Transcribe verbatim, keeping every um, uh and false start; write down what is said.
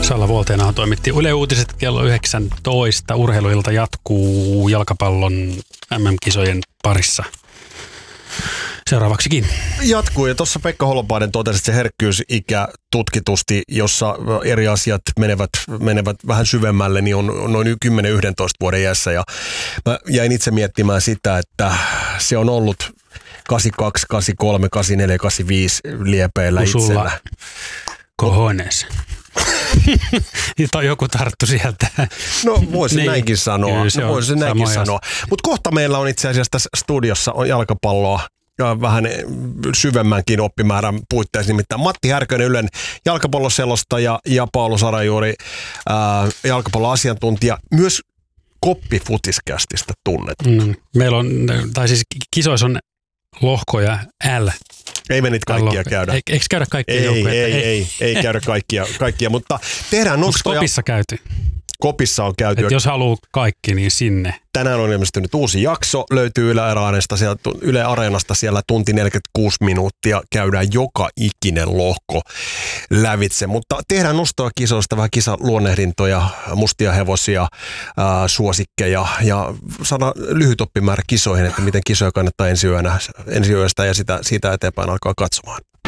Salla Vuolteenahan toimitti Yle Uutiset kello yhdeksäntoista. Urheiluilta jatkuu jalkapallon M M-kisojen parissa. Seuraavaksikin. Jatkuu, ja tuossa Pekka Holopainen totesi, että se herkkyysikä tutkitusti, jossa eri asiat menevät, menevät vähän syvemmälle, niin on noin kymmenen yksitoista vuoden iässä. Ja mä jäin itse miettimään sitä, että se on ollut kahdeksankymmentäkaksi, kahdeksankymmentäkolme, kahdeksankymmentäneljä, kahdeksankymmentäviisi liepeillä itsellä. Kohoneessa. Tai joku tarttu sieltä. No voisin niin, näinkin sanoa. No, voisin näinkin sanoa. Mutta kohta meillä on itse asiassa tässä studiossa on jalkapalloa ja vähän syvemmänkin oppimäärän puitteissa. Nimittäin Matti Härkönen, Ylen jalkapalloselostaja, ja Paolo Sarajuuri, ää, jalkapalloasiantuntija. Myös Koppifutiskästistä tunnet. Mm, meillä on, tai siis kisoissa on lohkoja L. Ei me niitä kaikkia käydä. Eikö käydä kaikkia ei, joukkoja? Ei, ei, ei, ei käydä kaikkia, kaikkia, mutta tehdään nostoja. Onko Kopissa käyty? Kopissa on käyty. Et jos haluaa kaikki, niin sinne. Tänään on ilmestynyt uusi jakso, löytyy Yle Areenasta, sieltä, Yle Areenasta siellä tunti neljäkymmentäkuusi minuuttia, käydään joka ikinen lohko lävitse, mutta tehdään nostoa kisoista, vähän kisaluonnehdintoja, mustia hevosia, ää, suosikkeja ja saada lyhyt oppimäärä kisoihin, että miten kisoja kannattaa ensi yönä, ensi yöstä ja sitä, siitä eteenpäin alkaa katsomaan.